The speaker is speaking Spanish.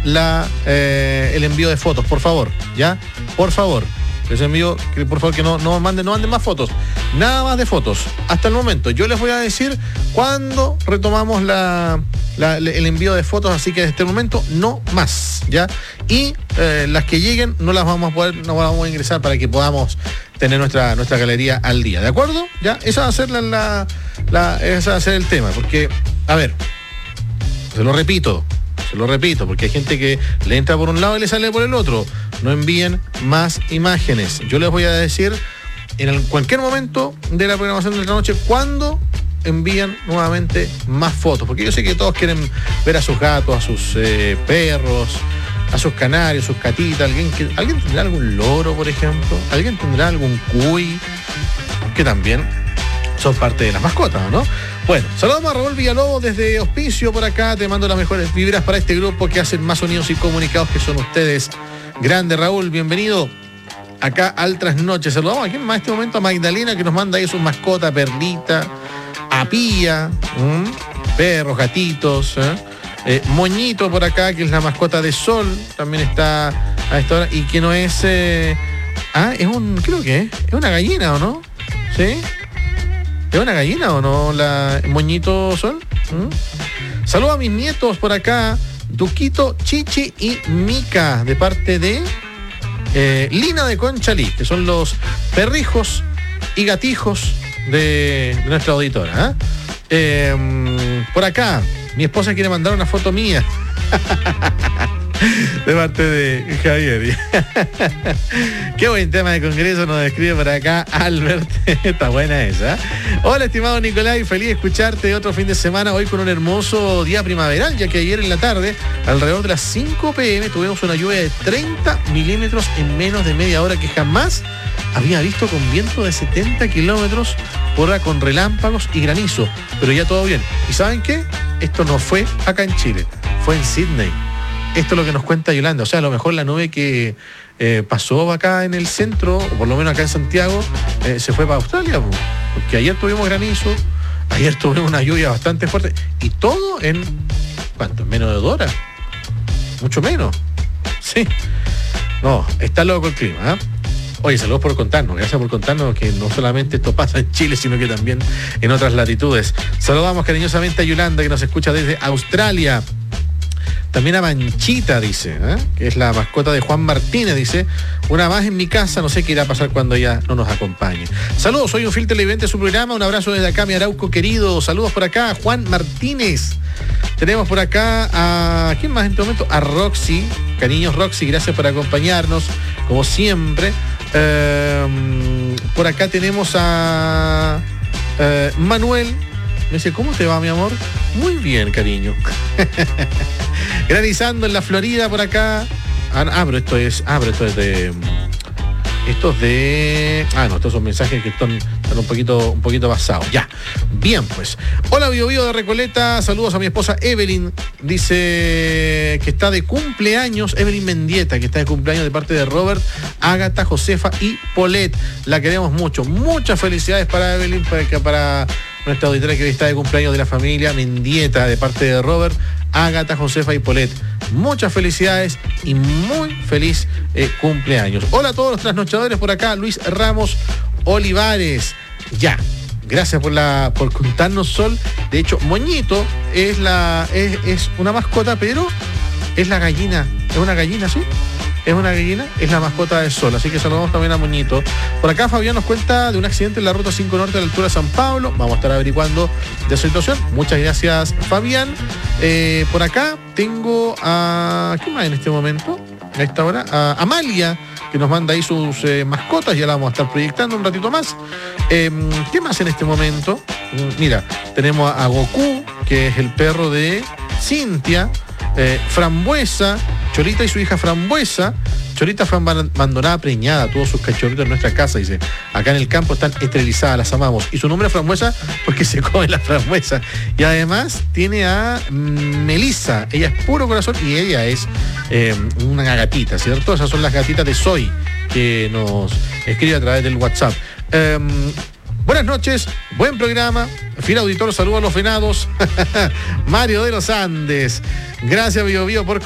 el envío de fotos, por favor, ¿ya? Por favor. Les envío, por favor, que no manden más fotos. Nada más de fotos. Hasta el momento. Yo les voy a decir cuándo retomamos el envío de fotos, así que desde este momento no más, ¿ya? Y las que lleguen no las vamos a ingresar para que podamos tener nuestra galería al día, ¿de acuerdo? ¿Ya? Esa va a ser ese va a ser el tema, porque, a ver, se lo repito, porque hay gente que le entra por un lado y le sale por el otro. No envíen más imágenes. Yo les voy a decir en cualquier momento de la programación de la noche cuándo envían nuevamente más fotos, porque yo sé que todos quieren ver a sus gatos, a sus perros, a sus canarios, sus catitas. ¿Alguien tendrá algún loro, por ejemplo? ¿Alguien tendrá algún cuy? Que también son parte de las mascotas, ¿no? Bueno, saludamos a Raúl Villalobos desde Hospicio por acá. Te mando las mejores vibras para este grupo que hacen más sonidos y comunicados, que son ustedes. Grande Raúl, bienvenido acá al Trasnoche. Saludamos aquí en este momento a Magdalena, que nos manda ahí sus mascotas, Perlita, a Pía, perros, gatitos, Moñito por acá, que es la mascota de Sol, también está a esta hora, y que no es... creo que es una gallina, ¿o no? ¿Sí? ¿Es una gallina o no, la Moñito Sol? Saludos a mis nietos por acá, Duquito, Chichi y Mica, de parte de Lina de Conchalí, que son los perrijos y gatijos de nuestra auditora. Por acá, mi esposa quiere mandar una foto mía. De parte de Javier. Qué buen tema de Congreso nos describe por acá Albert. Está buena esa. Hola, estimado Nicolai, feliz de escucharte otro fin de semana, hoy con un hermoso día primaveral, ya que ayer en la tarde, alrededor de las 5 p.m, tuvimos una lluvia de 30 milímetros en menos de media hora, que jamás había visto, con viento de 70 kilómetros por hora, con relámpagos y granizo. Pero ya todo bien. ¿Y saben qué? Esto no fue acá en Chile, fue en Sydney. Esto es lo que nos cuenta Yolanda. O sea, a lo mejor la nube que pasó acá en el centro, o por lo menos acá en Santiago, se fue para Australia, porque ayer tuvimos granizo, ayer tuvimos una lluvia bastante fuerte, y todo en, ¿cuánto? En menos de 2 horas. Mucho menos. Sí. No, está loco el clima, ¿eh? Oye, saludos por contarnos, gracias por contarnos que no solamente esto pasa en Chile, sino que también en otras latitudes. Saludamos cariñosamente a Yolanda, que nos escucha desde Australia. También a Manchita, dice, que es la mascota de Juan Martínez, dice, una más en mi casa, no sé qué irá a pasar cuando ella no nos acompañe. Saludos, soy un fiel televidente de su programa, un abrazo desde acá, mi Arauco querido. Saludos por acá, Juan Martínez. Tenemos por acá a... ¿quién más en este momento? A Roxy. Cariños, Roxy, gracias por acompañarnos, como siempre. Por acá tenemos a Manuel. Me dice, ¿cómo te va, mi amor? Muy bien, cariño. Granizando en la Florida por acá. Pero esto es de... estos son mensajes que están un poquito basados. Ya. Bien, pues. Hola, Bio de Recoleta. Saludos a mi esposa Evelyn. Dice que está de cumpleaños. Evelyn Mendieta, que está de cumpleaños de parte de Robert, Ágata, Josefa y Polet. La queremos mucho. Muchas felicidades para Evelyn, para nuestra auditora que hoy está de cumpleaños, de la familia Mendieta, de parte de Robert, Ágata, Josefa y Polet. Muchas felicidades y muy feliz cumpleaños. Hola a todos los trasnochadores por acá. Luis Ramos Olivares. Ya. Gracias por contarnos, Sol. De hecho, Moñito es una mascota, pero es la gallina. ¿Es una gallina, sí? Es una gallina, es la mascota de Sol. Así que saludamos también a Moñito. Por acá Fabián nos cuenta de un accidente en la ruta 5 Norte a la altura de San Pablo. Vamos a estar averiguando de esa situación. Muchas gracias, Fabián. Por acá tengo a... ¿quién más en este momento? A esta hora. A Amalia, que nos manda ahí sus mascotas. Ya la vamos a estar proyectando un ratito más. ¿Qué más en este momento? Mira, tenemos a Goku, que es el perro de Cintia. Frambuesa, Cholita y su hija Frambuesa. Cholita fue abandonada preñada, tuvo sus cachorritos en nuestra casa, dice. Acá en el campo están esterilizadas, las amamos. Y su nombre es Frambuesa porque se come la frambuesa. Y además tiene a Melissa, ella es puro corazón y ella es una gatita, ¿cierto? Esas son las gatitas de Soy, que nos escribe a través del WhatsApp. Buenas noches, buen programa. Fiel auditor, saludos a los venados. Mario de los Andes. Gracias, Bio por